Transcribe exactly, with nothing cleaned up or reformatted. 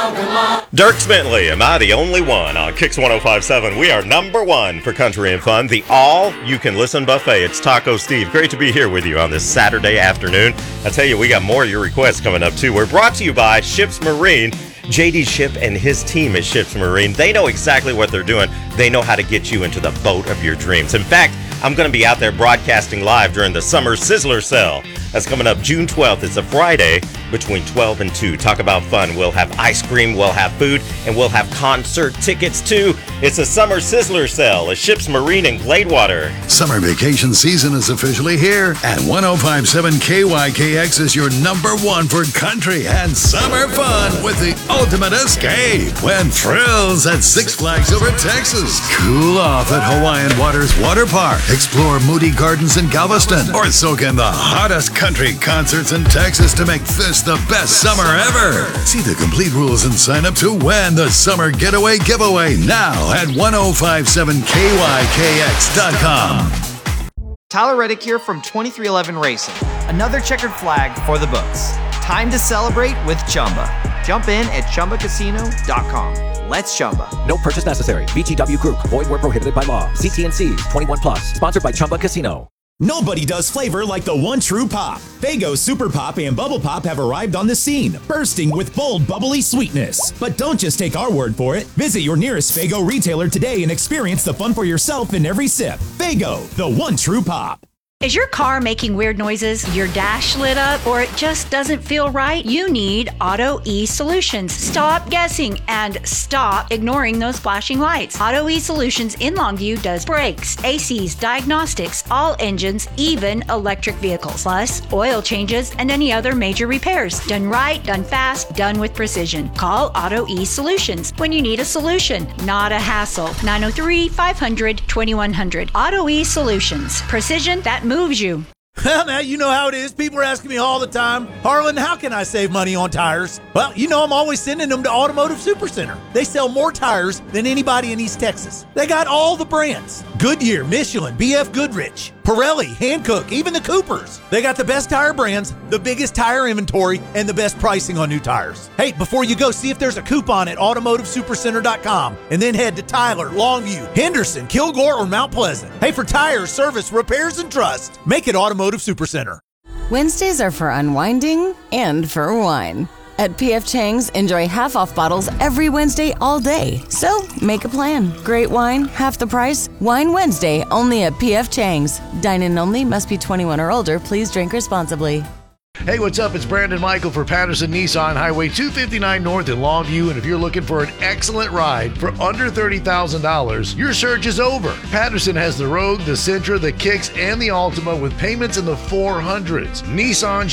on, come on. Dierks Bentley, am I the only one on Kicks one oh five point seven? We are number one for country and fun, the all-you-can-listen buffet. It's Taco Steve. Great to be here with you on this Saturday afternoon. I tell you, we got more of your requests coming up, too. We're brought to you by Ships Marine. J D Ship and his team at Ships Marine, they know exactly what they're doing. They know how to get you into the boat of your dreams. In fact, I'm going to be out there broadcasting live during the Summer Sizzler Sale. That's coming up June twelfth. It's a Friday between twelve and two. Talk about fun. We'll have ice cream, we'll have food, and we'll have concert tickets, too. It's a Summer Sizzler Sale at Ships Marine in Gladewater. Summer vacation season is officially here, and one oh five point seven K Y K X is your number one for country and summer fun with the ultimate escape. When thrills at Six Flags over Texas. Cool off at Hawaiian Waters Water Park. Explore Moody Gardens in Galveston. Or soak in the hottest country concerts in Texas to make this the best summer ever. See the complete rules and sign up to win the Summer Getaway Giveaway now at ten fifty-seven K Y K X dot com. Tyler Reddick here from twenty-three eleven Racing. Another checkered flag for the books. Time to celebrate with Chumba. Jump in at chumba casino dot com. Let's Chumba. No purchase necessary. V G W Group. Void where prohibited by law. See T and C's. twenty-one plus. Sponsored by Chumba Casino. Nobody does flavor like the one true pop. Faygo Super Pop and Bubble Pop have arrived on the scene, bursting with bold, bubbly sweetness. But don't just take our word for it. Visit your nearest Faygo retailer today and experience the fun for yourself in every sip. Faygo, the one true pop. Is your car making weird noises, your dash lit up, or it just doesn't feel right? You need Auto E Solutions. Stop guessing and stop ignoring those flashing lights. Auto E Solutions in Longview does brakes, A Cs, diagnostics, all engines, even electric vehicles, plus oil changes and any other major repairs. Done right, done fast, done with precision. Call Auto E Solutions when you need a solution, not a hassle. nine oh three, five hundred, twenty-one hundred. Auto E Solutions. Precision that moves you. Well, now you know how it is. People are asking me all the time, Harlan, how can I save money on tires? Well, you know I'm always sending them to Automotive Supercenter. They sell more tires than anybody in East Texas. They got all the brands. Goodyear, Michelin, B F Goodrich, Pirelli, Hankook, even the Coopers. They got the best tire brands, the biggest tire inventory, and the best pricing on new tires. Hey, before you go, see if there's a coupon at automotive supercenter dot com and then head to Tyler, Longview, Henderson, Kilgore, or Mount Pleasant. Hey, for tires, service, repairs, and trust, make it Automotive Supercenter. Wednesdays are for unwinding and for wine. At P F Chang's, enjoy half-off bottles every Wednesday all day. So, make a plan. Great wine, half the price. Wine Wednesday, only at P F Chang's. Dine-in only, must be twenty-one or older. Please drink responsibly. Hey, what's up? It's Brandon Michael for Patterson Nissan, Highway two fifty-nine North in Longview. And if you're looking for an excellent ride for under thirty thousand dollars, your search is over. Patterson has the Rogue, the Sentra, the Kicks, and the Altima with payments in the four hundreds. Nissan